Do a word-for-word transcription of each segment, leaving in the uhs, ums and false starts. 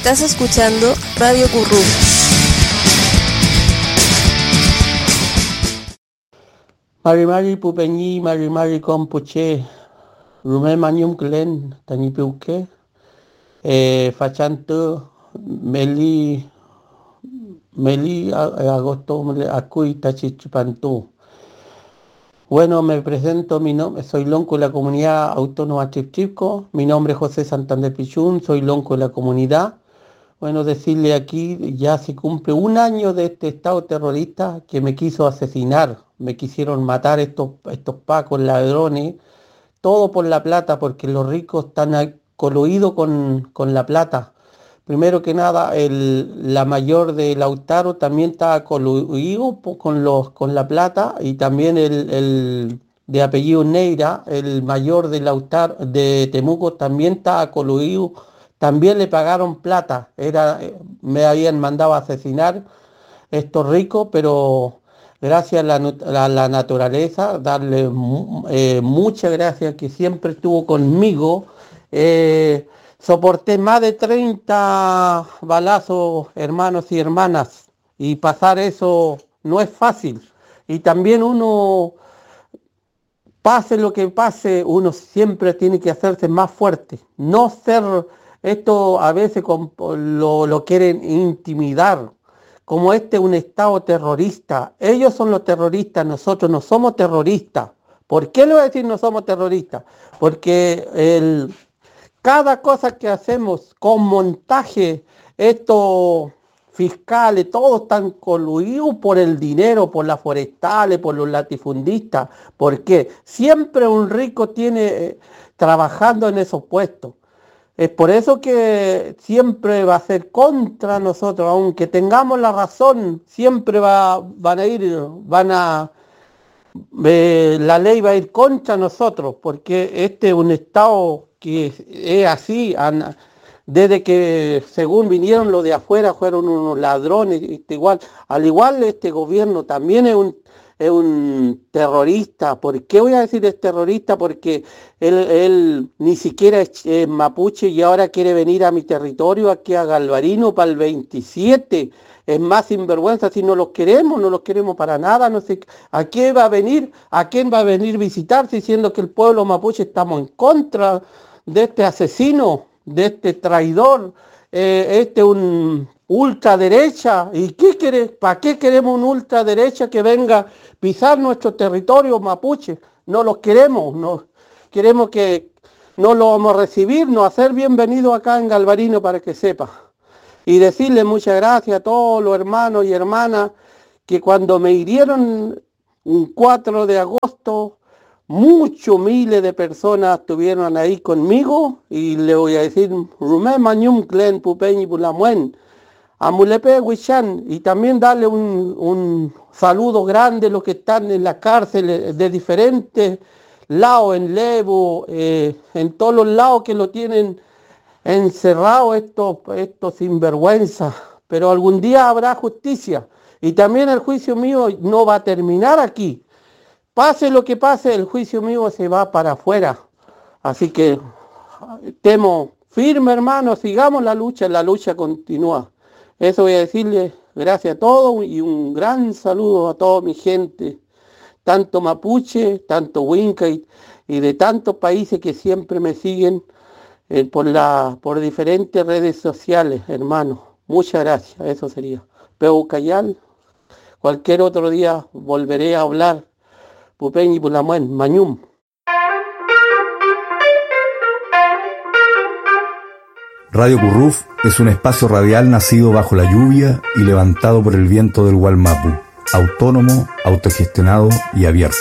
Estás escuchando Radio Curruf. Mari Mari Pupeñi, Mari Mari Compuche, Rumel Manium Glen, Tani Peuque, Fachanto, Meli, Meli, Agosto, Acuy, Tachichupantu. Bueno, me presento, mi nombre, soy lonco de la comunidad autónoma Chipchico, mi nombre es José Santander Pichún, soy lonco de la comunidad. Bueno, decirle aquí, ya se cumple un año de este estado terrorista que me quiso asesinar, me quisieron matar estos, estos pacos, ladrones, todo por la plata, porque los ricos están coluidos con, con la plata. Primero que nada, el, la mayor de Lautaro también estaba coluido con, los, con la plata, y también el, el de apellido Neira, el mayor de Lautaro, de Temuco, también estaba coluido. También le pagaron plata, era, me habían mandado a asesinar estos ricos, pero gracias a la, a la naturaleza, darle eh, muchas gracias que siempre estuvo conmigo. Eh, soporté más de treinta balazos, hermanos y hermanas, y pasar eso no es fácil. Y también uno, pase lo que pase, uno siempre tiene que hacerse más fuerte, no ser... Esto a veces lo, lo quieren intimidar, como este es un estado terrorista. Ellos son los terroristas, nosotros no somos terroristas. ¿Por qué le voy a decir no somos terroristas? Porque el, cada cosa que hacemos con montaje, estos fiscales, todos están coluidos por el dinero, por las forestales, por los latifundistas. ¿Por qué? Siempre un rico tiene eh, trabajando en esos puestos. Es por eso que siempre va a ser contra nosotros, aunque tengamos la razón, siempre va, van a ir, van a, eh, la ley va a ir contra nosotros, porque este es un estado que es así, an, desde que según vinieron los de afuera fueron unos ladrones, este, igual, al igual este gobierno también es un es un terrorista. ¿Por qué voy a decir es terrorista? Porque él, él ni siquiera es eh, mapuche y ahora quiere venir a mi territorio, aquí a Galvarino, para el veintisiete. Es más sinvergüenza, si no los queremos, no los queremos para nada. No sé a quién va a venir, a quién va a venir a visitar, diciendo que el pueblo mapuche estamos en contra de este asesino, de este traidor. Eh, este es un ultraderecha. ¿Y qué querés? ¿Para qué queremos un ultraderecha que venga pisar nuestro territorio mapuche? No los queremos, no queremos que no lo vamos a recibir, no hacer bienvenido acá en Galvarino, para que sepa. Y decirle muchas gracias a todos los hermanos y hermanas que cuando me hirieron un cuatro de agosto, muchos miles de personas estuvieron ahí conmigo, y le voy a decir Rumé Mañum Clen Pupeñi Pulamuen, Amulepe Huichan, y también darle un, un saludo grande a los que están en la cárcel de diferentes lados, en Levo, eh, en todos los lados que lo tienen encerrado estos, estos sinvergüenzas. Pero algún día habrá justicia, y también el juicio mío no va a terminar aquí. Pase lo que pase, el juicio mío se va para afuera. Así que estemos firmes, hermanos, sigamos la lucha, la lucha continúa. Eso voy a decirle, gracias a todos, y un gran saludo a toda mi gente, tanto mapuche, tanto huinca y, y de tantos países que siempre me siguen eh, por, la, por diferentes redes sociales, hermanos. Muchas gracias, eso sería. Peucayal, cualquier otro día volveré a hablar. Pupeñi Pulamuen, Mañum. Radio Curruf es un espacio radial nacido bajo la lluvia y levantado por el viento del Gualmapu, autónomo, autogestionado y abierto.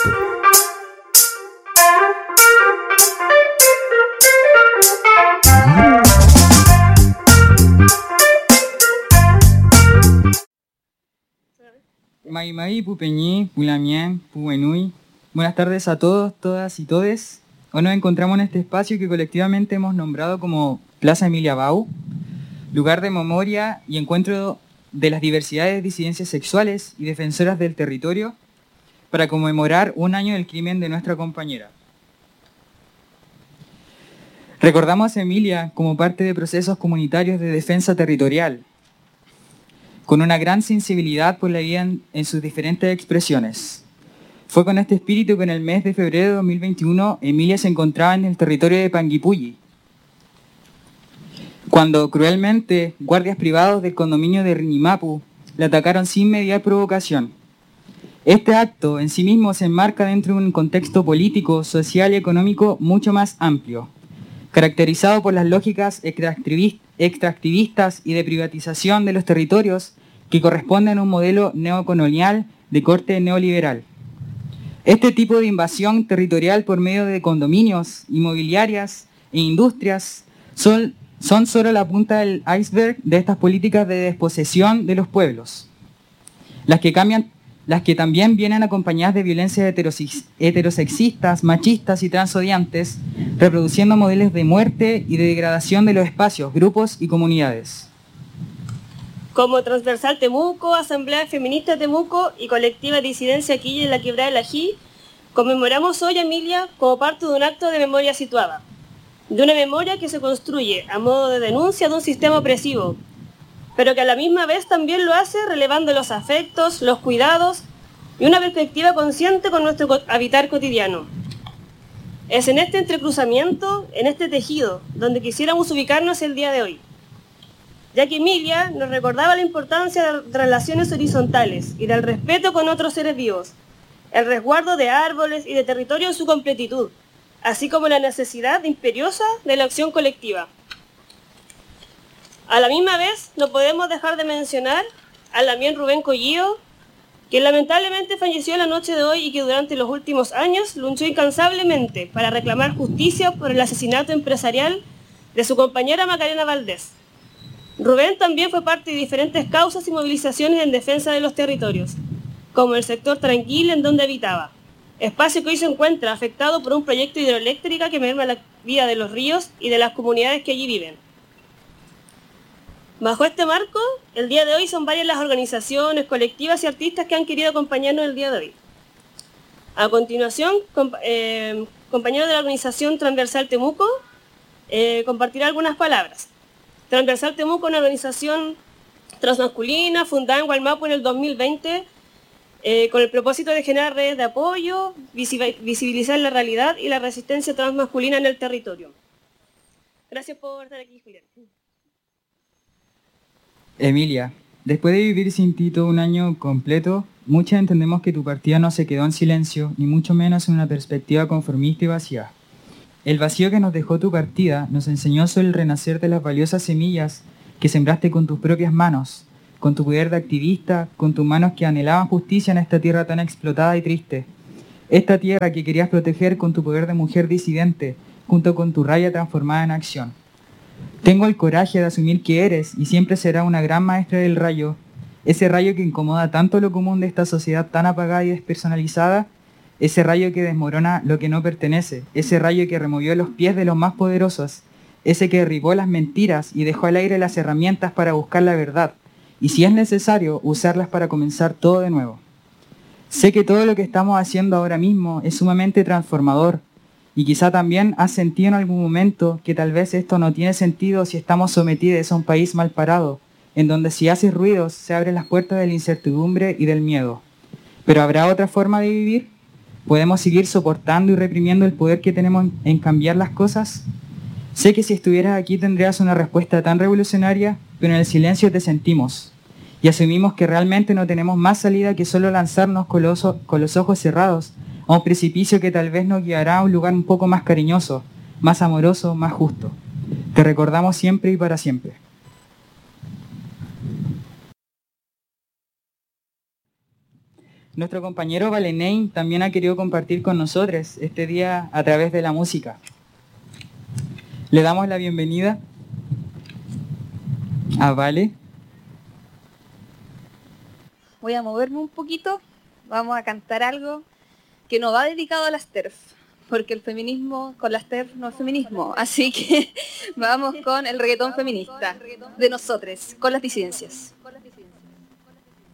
Mai Mai, Pupeñi, Pulamián, Puenui. Buenas tardes a todos, todas y todes. Hoy nos encontramos en este espacio que colectivamente hemos nombrado como Plaza Emilia Bau, lugar de memoria y encuentro de las diversidades, disidencias sexuales y defensoras del territorio, para conmemorar un año del crimen de nuestra compañera. Recordamos a Emilia como parte de procesos comunitarios de defensa territorial, con una gran sensibilidad por la vida en, en sus diferentes expresiones. Fue con este espíritu que en el mes de febrero de dos mil veintiuno Emilia se encontraba en el territorio de Panguipulli, cuando cruelmente guardias privados del condominio de Riñimapu la atacaron sin mediar provocación. Este acto en sí mismo se enmarca dentro de un contexto político, social y económico mucho más amplio, caracterizado por las lógicas extractivistas y de privatización de los territorios que corresponden a un modelo neocolonial de corte neoliberal. Este tipo de invasión territorial por medio de condominios, inmobiliarias e industrias son, son solo la punta del iceberg de estas políticas de desposesión de los pueblos, las que cambian las que también vienen acompañadas de violencias heterosexistas, machistas y transodiantes, reproduciendo modelos de muerte y de degradación de los espacios, grupos y comunidades. Como Transversal Temuco, Asamblea Feminista Temuco y Colectiva Disidencia Quilla en la Quebrada del Ají, conmemoramos hoy a Emilia como parte de un acto de memoria situada, de una memoria que se construye a modo de denuncia de un sistema opresivo, pero que a la misma vez también lo hace relevando los afectos, los cuidados y una perspectiva consciente con nuestro habitar cotidiano. Es en este entrecruzamiento, en este tejido, donde quisiéramos ubicarnos el día de hoy, ya que Emilia nos recordaba la importancia de relaciones horizontales y del respeto con otros seres vivos, el resguardo de árboles y de territorio en su completitud, así como la necesidad imperiosa de la acción colectiva. A la misma vez, no podemos dejar de mencionar a Lamien Rubén Collío, quien lamentablemente falleció la noche de hoy y que durante los últimos años luchó incansablemente para reclamar justicia por el asesinato empresarial de su compañera Macarena Valdés. Rubén también fue parte de diferentes causas y movilizaciones en defensa de los territorios, como el sector Tranquil en donde habitaba, espacio que hoy se encuentra afectado por un proyecto hidroeléctrico que merma la vida de los ríos y de las comunidades que allí viven. Bajo este marco, el día de hoy son varias las organizaciones, colectivas y artistas que han querido acompañarnos el día de hoy. A continuación, comp eh, compañero de la organización Transversal Temuco eh, compartirá algunas palabras. Transversal Temuco es una organización transmasculina fundada en Wallmapu en el dos mil veinte eh, con el propósito de generar redes de apoyo, visibilizar la realidad y la resistencia transmasculina en el territorio. Gracias por estar aquí, Julián. Emilia, después de vivir sin ti todo un año completo, muchas entendemos que tu partida no se quedó en silencio, ni mucho menos en una perspectiva conformista y vacía. El vacío que nos dejó tu partida nos enseñó sobre el renacer de las valiosas semillas que sembraste con tus propias manos, con tu poder de activista, con tus manos que anhelaban justicia en esta tierra tan explotada y triste. Esta tierra que querías proteger con tu poder de mujer disidente, junto con tu rabia transformada en acción. Tengo el coraje de asumir que eres y siempre será una gran maestra del rayo, ese rayo que incomoda tanto lo común de esta sociedad tan apagada y despersonalizada, ese rayo que desmorona lo que no pertenece, ese rayo que removió los pies de los más poderosos, ese que derribó las mentiras y dejó al aire las herramientas para buscar la verdad, y si es necesario, usarlas para comenzar todo de nuevo. Sé que todo lo que estamos haciendo ahora mismo es sumamente transformador, y quizá también has sentido en algún momento que tal vez esto no tiene sentido si estamos sometidos a un país mal parado, en donde si haces ruidos se abren las puertas de la incertidumbre y del miedo. ¿Pero habrá otra forma de vivir? ¿Podemos seguir soportando y reprimiendo el poder que tenemos en cambiar las cosas? Sé que si estuvieras aquí tendrías una respuesta tan revolucionaria, pero en el silencio te sentimos, y asumimos que realmente no tenemos más salida que solo lanzarnos con los, con los ojos cerrados a un precipicio que tal vez nos guiará a un lugar un poco más cariñoso, más amoroso, más justo. Te recordamos siempre y para siempre. Nuestro compañero Valenein también ha querido compartir con nosotros este día a través de la música. Le damos la bienvenida a Vale. Voy a moverme un poquito, vamos a cantar algo que no va dedicado a las T E R F, porque el feminismo con las T E R F no es feminismo, así que vamos con el reggaetón feminista de nosotros, con las disidencias.